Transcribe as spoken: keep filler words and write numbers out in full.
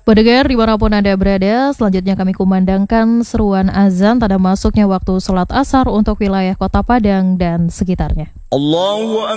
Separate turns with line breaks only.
Pendengar dimanapun Anda berada, selanjutnya kami kumandangkan seruan azan tanda masuknya waktu sholat asar untuk wilayah Kota Padang dan sekitarnya.
Allahu